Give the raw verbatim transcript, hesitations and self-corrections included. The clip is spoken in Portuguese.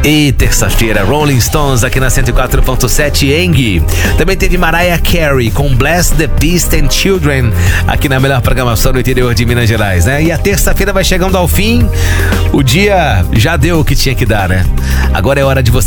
E terça-feira, Rolling Stones aqui na cento e quatro ponto sete, Eng. Também teve Mariah Carey com Bless the Beast and Children aqui na melhor programação do interior de Minas Gerais, né? E a terça-feira vai chegando ao fim. O dia já deu o que tinha que dar, né? Agora é hora de você